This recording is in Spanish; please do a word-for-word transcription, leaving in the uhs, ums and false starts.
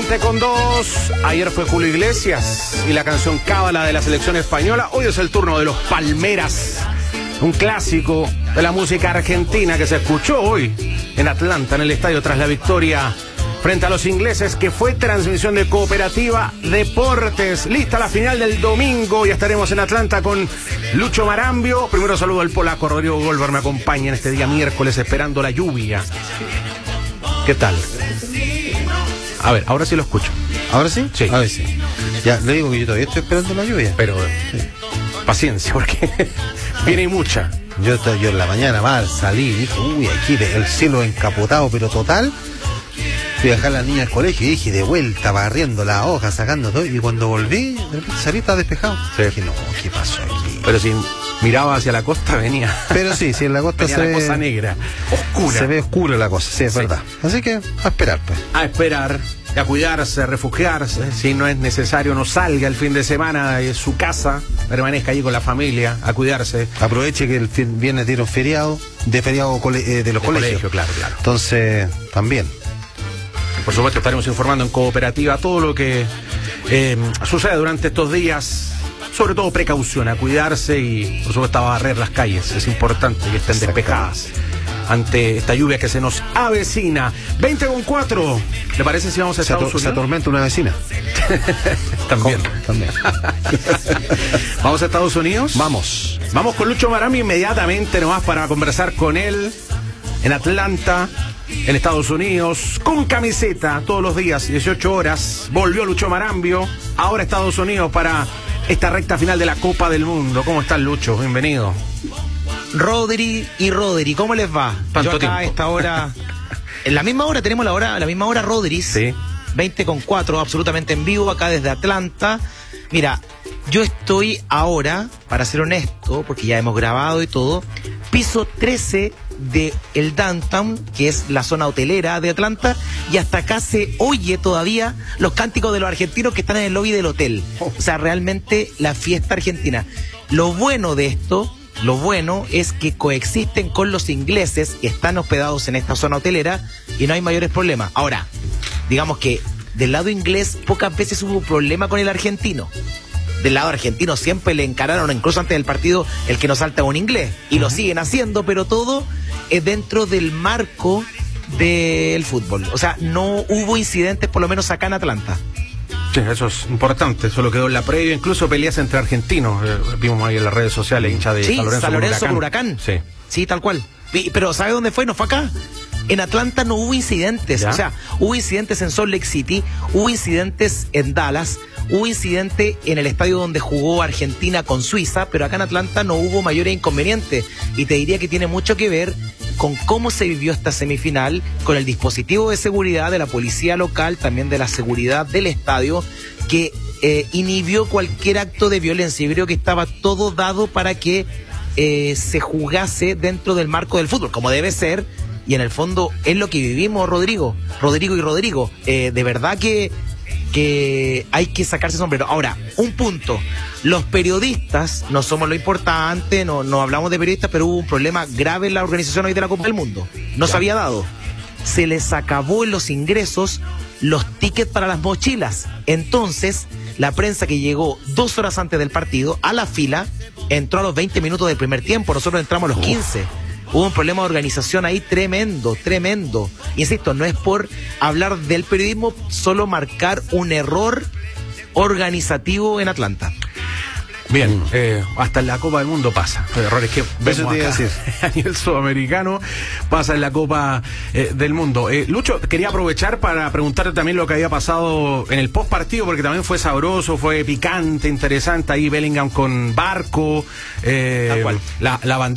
veinte con dos. Ayer fue Julio Iglesias y la canción Cábala de la selección española. Hoy es el turno de los Palmeras, un clásico de la música argentina que se escuchó hoy en Atlanta, en el estadio, tras la victoria frente a los ingleses, que fue transmisión de Cooperativa Deportes. Lista la final del domingo. Ya estaremos en Atlanta con Lucho Marambio. Primero saludo al polaco Rodrigo Goldberg, me acompaña en este día miércoles esperando la lluvia. ¿Qué tal? A ver, ahora sí lo escucho. ¿Ahora sí? Sí. A ver, sí. Ya, le digo que yo todavía estoy esperando la lluvia. Pero sí. Paciencia, porque viene y mucha. Yo, yo en la mañana mal salí y dije, uy, aquí el cielo encapotado, pero total. Fui a dejar a las niñas al colegio y dije, de vuelta, barriendo las hojas, sacando todo. Y cuando volví, de repente salí, estaba despejado. Sí. Dije, no, ¿qué pasó aquí? Pero si miraba hacia la costa, venía. Pero sí, sí, en la costa venía se la ve cosa negra, oscura. Se ve oscura la cosa, sí, es Sí. verdad. Así que a esperar, pues. A esperar, a cuidarse, a refugiarse. Si no es necesario, no salga el fin de semana de su casa, permanezca allí con la familia, a cuidarse. Aproveche que el fin, viernes dieron feriado, de feriado cole, eh, de los De colegios. colegio, claro, claro. Entonces, también. Por supuesto, estaremos informando en Cooperativa todo lo que eh, sucede durante estos días. Sobre todo precaución, a cuidarse y, por supuesto, a barrer las calles. Es importante que estén despejadas ante esta lluvia que se nos avecina. veinte con cuatro. ¿Le parece si vamos a Se, Estados ator- Unidos? se atormenta una vecina. También. ¿Cómo? También. ¿Vamos a Estados Unidos? Vamos. Vamos con Lucho Marambio inmediatamente nomás para conversar con él en Atlanta, en Estados Unidos, con camiseta todos los días, dieciocho horas. Volvió Lucho Marambio, ahora Estados Unidos para esta recta final de la Copa del Mundo. ¿Cómo estás, Lucho? Bienvenido. Rodri y Rodri, ¿cómo les va? Tanto Yo acá tiempo. a esta hora, en la misma hora, tenemos la hora, la misma hora Rodri, Sí. veinte con cuatro, absolutamente en vivo, acá desde Atlanta. Mira, yo estoy ahora, para ser honesto, porque ya hemos grabado y todo, piso trece de el Downtown, que es la zona hotelera de Atlanta, y hasta acá se oye todavía los cánticos de los argentinos que están en el lobby del hotel. O sea, realmente la fiesta argentina. Lo bueno de esto, lo bueno es que coexisten con los ingleses que están hospedados en esta zona hotelera y no hay mayores problemas. Ahora, digamos que del lado inglés pocas veces hubo problema con el argentino. Del lado argentino siempre le encararon, incluso antes del partido, el que no salta un inglés. Y lo siguen haciendo, pero todo es dentro del marco del fútbol. O sea, no hubo incidentes, por lo menos acá en Atlanta. Sí, eso es importante, eso lo quedó en la previa, incluso peleas entre argentinos, eh, vimos ahí en las redes sociales, hincha de Sí, San Lorenzo, San Lorenzo con con Huracán. Huracán. Sí. Sí, tal cual. Y- pero ¿sabe dónde fue? No fue acá. En Atlanta no hubo incidentes. ¿Ya? O sea, hubo incidentes en Salt Lake City, hubo incidentes en Dallas, hubo incidente en el estadio donde jugó Argentina con Suiza, pero acá en Atlanta no hubo mayores inconvenientes. Y te diría que tiene mucho que ver con cómo se vivió esta semifinal, con el dispositivo de seguridad de la policía local, también de la seguridad del estadio, que eh, inhibió cualquier acto de violencia. Yo creo que estaba todo dado para que eh, se jugase dentro del marco del fútbol, como debe ser, y en el fondo es lo que vivimos, Rodrigo, Rodrigo y Rodrigo. Eh, de verdad que, que hay que sacarse sombrero. Ahora, un punto, los periodistas no somos lo importante, no, no hablamos de periodistas, pero hubo un problema grave en la organización hoy de la Copa del Mundo. No se había dado. Se les acabó en los ingresos los tickets para las mochilas. Entonces, la prensa que llegó dos horas antes del partido a la fila entró a los veinte minutos del primer tiempo. Nosotros entramos a los quince. Hubo un problema de organización ahí tremendo, tremendo. Insisto, no es por hablar del periodismo, solo marcar un error organizativo en Atlanta. Bien, eh, hasta en la Copa del Mundo pasa. Errores que vemos te iba a acá decir. a nivel sudamericano, pasa en la Copa eh, del Mundo. Eh, Lucho, quería aprovechar para preguntarte también lo que había pasado en el post partido, porque también fue sabroso, fue picante, interesante. Ahí Bellingham con Barco, eh, Tal cual. la, la bandera